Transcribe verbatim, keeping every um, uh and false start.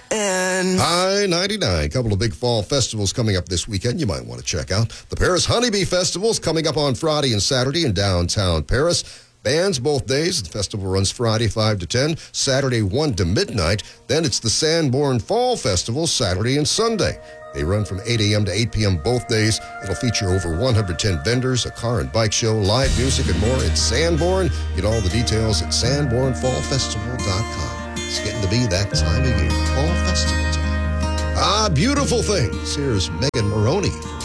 and High ninety-nine. A couple of big fall festivals coming up this weekend you might want to check out. The Paris Honeybee Festival is coming up on Friday and Saturday in downtown Paris. Bands both days. The festival runs Friday five to ten, Saturday one to midnight. Then it's the Sanborn Fall Festival, Saturday and Sunday. They run from eight a.m. to eight p.m. both days. It'll feature over one hundred ten vendors, a car and bike show, live music, and more. It's Sanborn. Get all the details at sanborn fall festival dot com. It's getting to be that time of year, fall festival time. Ah, beautiful things. Here's Megan Maroney.